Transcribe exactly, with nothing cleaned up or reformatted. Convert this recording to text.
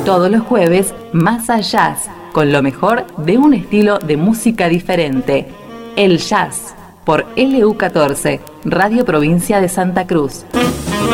Todos los jueves, Masa Jazz, con lo mejor de un estilo de música diferente. El Jazz, por L U catorce, Radio Provincia de Santa Cruz.